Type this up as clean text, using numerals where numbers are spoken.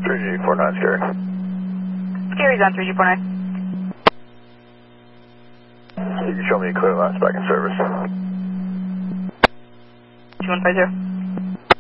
3G49, Scary. Scary's on 3G49. You can show me a clear lines back in service. 2150.